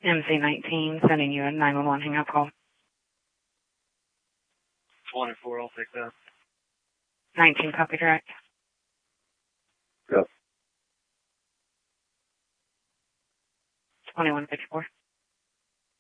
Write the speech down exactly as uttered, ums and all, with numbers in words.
M C nineteen, sending you a nine one one hang-up call. twenty-four, I'll take that. nineteen, copy direct. Go. twenty-one fifty-four.